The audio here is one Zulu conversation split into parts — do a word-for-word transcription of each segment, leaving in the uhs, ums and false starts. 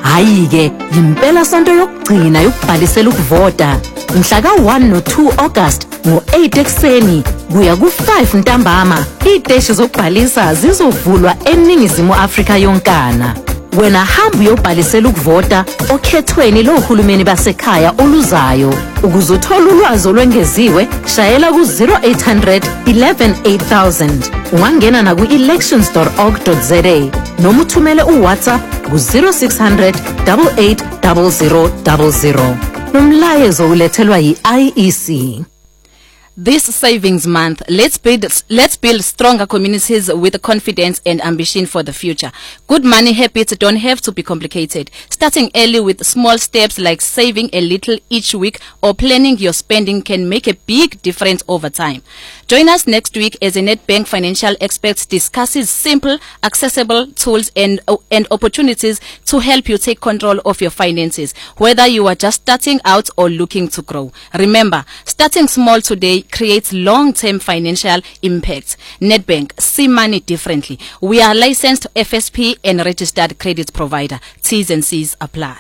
Hayi-ke, impela sonto yokugcina yokubhalisela ukuvota. Mhla ka one no two August ngo eight ekseni kuya ku five ntambama. Iteshi zokubhalisa zizovulwa eNingizimu Afrika yonkana. Wena hamba uyobhalisela ukuvota okhethweni lohulumeni basekhaya oluzayo. Ukuzothola ulwazi olwengeziwe, shayela ku zero eight hundred eleven eight thousand. Ungangena na ku elections dot org dot za noma uthumele uWhatsApp ku zero six hundred eight eight zero zero zero zero. Nomlayezo ulethelwa yi-I E C. This savings month, let's build let's build stronger communities with confidence and ambition for the future. Good money habits don't have to be complicated. Starting early with small steps like saving a little each week or planning your spending can make a big difference over time. Join us next week as a Nedbank financial expert discusses simple, accessible tools and and opportunities to help you take control of your finances, whether you are just starting out or looking to grow. Remember, starting small today creates long-term financial impact. Nedbank, see money differently. We are licensed F S P and registered credit provider. T's and C's apply.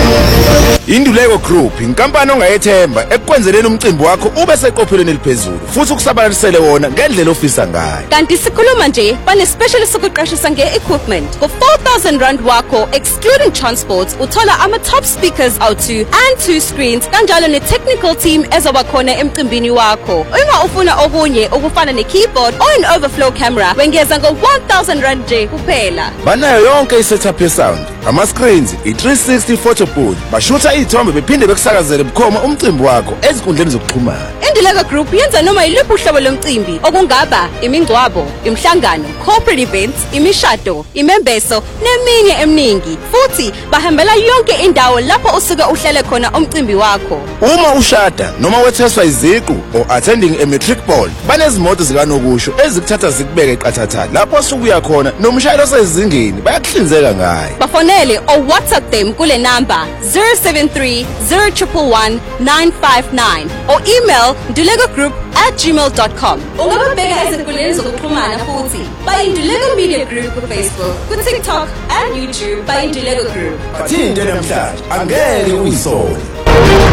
Induleko Group inkampani ongayethemba ekwenzeleni umcimbi wakho ube seqophelweni eliphezulu futhi ukusabalalisele wona ngendlela ofisa ngayo. Kanti sikhuluma nje bane special sokuqashisa nge-equipment ngo four thousand rand wakho excluding transport uthola ama top speakers out two and two screens kanjalo ne-technical team ezoba khona emcimbini wakho. Uma ufuna okunye okufana ne-keyboard or an overflow camera wengeza ngo one thousand rand nje kuphela. Banayo yonke i-setup ye-sound, ama-screens, i-three sixty photo booth, bashutha ithombe bephinde bekusakazele bukhoma umcimbi wakho ezinkundleni zokuxhumana. Induleko Group yenza noma yiluphi uhlobo lomcimbi okungaba imingcwabo, imhlangano, corporate events, imishado, imembeso neminye eminingi. Futhi bahambela yonke indawo lapho usuke uhlele khona umcimbi wakho. Uma ushada noma wetheswa iziqu or attending a matric ball, banezimoto zikanokusho ezikuthatha zikubeke eqathatha lapho osukuya khona nomshayeli osezingeni bayakuhlinzeka ngayo. Bafonele or WhatsApp them kule number zero seven three zero one one nine five nine or email ndulekogroup at gmail dot com. Ungababheka ezinkundleni zokuxhumana futhi by Nduleko Media Group ku Facebook, ku TikTok and YouTube by Nduleko Group. Bathinte namhlanje angeke uyisole.